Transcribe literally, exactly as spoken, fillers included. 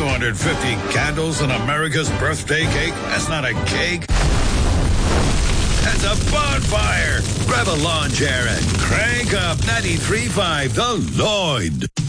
hundred fifty candles on America's birthday cake? That's not a cake. That's a bonfire. Grab a lawn chair and crank up ninety-three point five The Lloyd.